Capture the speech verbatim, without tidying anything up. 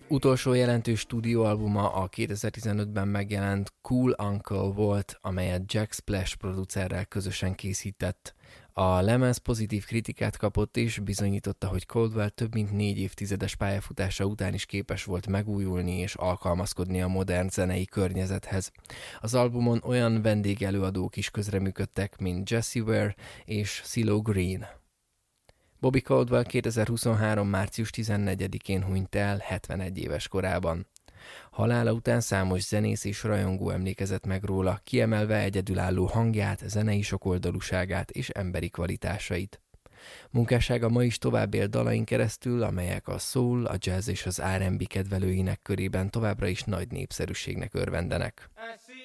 Utolsó jelentős stúdióalbuma a kétezer-tizenötben megjelent Cool Uncle volt, amelyet Jack Splash producerrel közösen készített. A lemez pozitív kritikát kapott és bizonyította, hogy Caldwell több mint négy évtizedes pályafutása után is képes volt megújulni és alkalmazkodni a modern zenei környezethez. Az albumon olyan vendégelőadók is közreműködtek, mint Jessie Ware és CeeLo Green. Bobby Caldwell kétezer-huszonhárom. március tizennegyedikén hunyt el hetvenegy éves korában. Halála után számos zenész és rajongó emlékezett meg róla, kiemelve egyedülálló hangját, zenei sokoldalúságát és emberi kvalitásait. Munkássága ma is tovább él dalain keresztül, amelyek a soul, a jazz és az er and bé kedvelőinek körében továbbra is nagy népszerűségnek örvendenek.